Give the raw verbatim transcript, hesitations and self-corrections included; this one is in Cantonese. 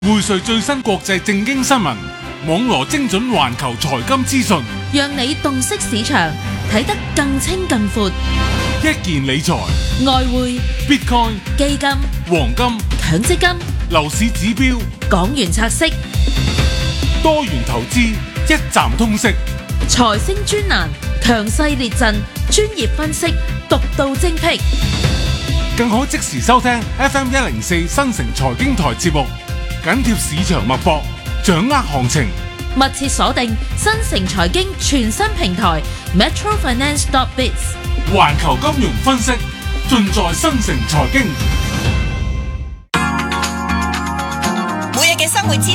匯萃最新國際正經新聞，網羅精準環球財金資訊， 讓你洞悉市場，睇得更清更闊。 一件理財、 外匯、 Bitcoin、 基金、 黃金、 強積金、 樓市指標、 港元拆息、 多元投資，一站通識。 財星專欄，強勢列陣，專業分析，獨到精闢。 更可即時收聽 F M 一零四新城財經台節目，緊貼市場脈搏，掌握行情。 密切鎖定新城財經全新平台 Metro Finance dot biz， 環球金融分析盡在新城財經。 每日嘅生活資